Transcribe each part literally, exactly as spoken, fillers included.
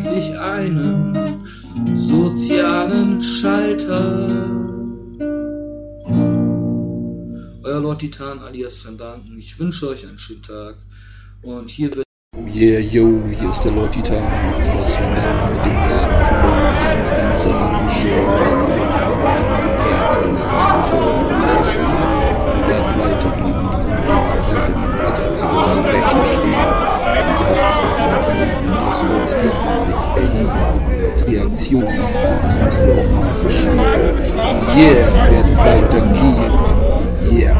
endlich einen sozialen Schalter. Euer Lord Titan alias Van Danken. Ich wünsche euch einen schönen Tag. Und hier wird... Oh yeah, yo, hier ist der Lord Titan alias Van Danken mit dem nächsten Flow. Ganz einfach Show. Herzen, Leute, wir werden weitergehen in diesem Weg, weiter zu unseren Rechten stehen. Wir haben es uns verbunden, dass wir uns gegen euch erheben als Reaktion. Das müsst ihr auch mal verstehen. Yeah, wir werden weitergehen. Yeah.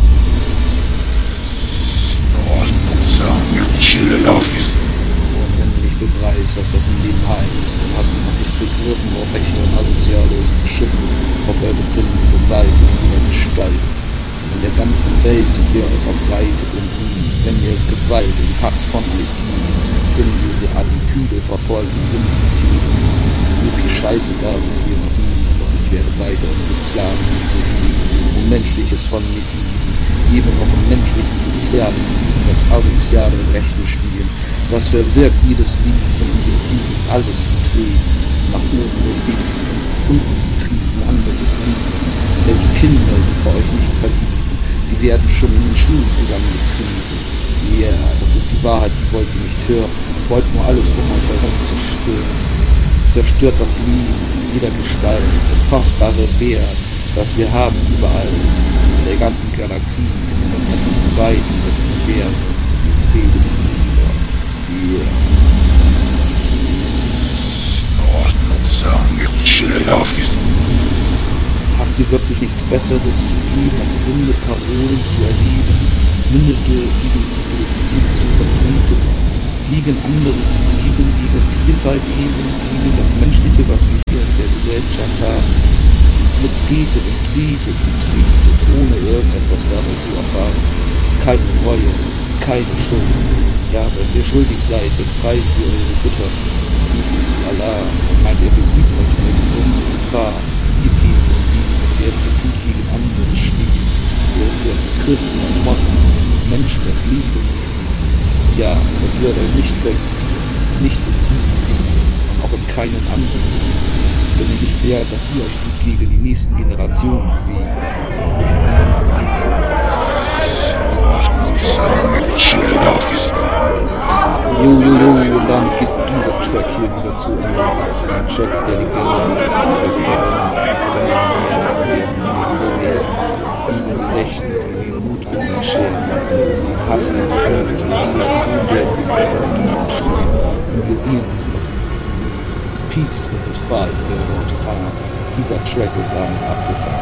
Und wenn du nicht begreifst, was das im Leben heißt, dann hast du noch nicht begriffen, ob rechte und asoziale ist beschissen, ob eure Gründe Gewalt in jeder Gestalt. Und in der ganzen Welt sind wir verbreitet und wenn wir Gewalt und Hass von euch lieben, sinnlose Attitüde verfolgen, sinnliche so viel Scheiße gab es hier noch nie, doch ich werde weiter unsere Sklaven und Menschliches von mir lieben, eben noch im menschlichen Sozialen lieben, das asoziale Rechte spielen, das verwirkt jedes Lied von diesem Lieben, alles betreten, nach oben nur beten, unten zufrieden, anderes lieben, selbst Kinder sind bei euch nicht verliebt, sie werden schon in den Schulen zusammengetrieben. Ja, yeah, das ist die Wahrheit, die wollt ihr nicht hören, wollt nur alles um euch herum zerstören. Zerstört das Leben in jeder Gestalt, das kostbare Wert, das wir haben überall, in der ganzen Galaxie, etwas beweisen, das wir wert uns, wir treten es nieder. Yeah. Habt ihr wirklich nichts Besseres zu tun, als runde Parolen zu erleben, mündete Ideologie zu vertreten, gegen anderes Leben, gegen Vielfalt leben, gegen das Menschliche, was wir hier in der Gesellschaft haben, mit tretet und tretet und tretet, ohne irgendetwas dabei zu erfahren, keine Reue, keine Schuld. Ja, wenn ihr schuldig seid, befreit ihr eure Götter, ruft zu Allah und meint, ihr beglückt euch mit unsere Gefahr, ihr geht und liebt, werdet ihr gut gegen andere stehen, werdet ihr als Christen und Moslems Menschen das Liebe. Ja, das wird euch nicht weg, nicht in diesem Leben und auch in keinem anderen. Wenn ihr nicht wärt, dass ihr euch gut gegen die nächsten Generationen bewegt. Jo, jo, jo, und dann geht dieser Track hier wieder zu Ende. Ein Track, der die Gänge macht, ein Track, der wenn wir am Herzen werden, lebenswert, gegen die Rechten, die den Mut in den Scheren machen, den Hass ins Auge tun werden wir vor stehen. Und wir sehen uns noch in diesem Peace und bis bald, der Lord Titan. Dieser Track ist damit abgefahren.